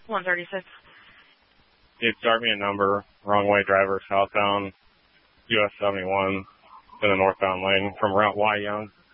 136. It start me a number, wrong way driver, southbound, US 71, in the northbound lane from Route Y Young.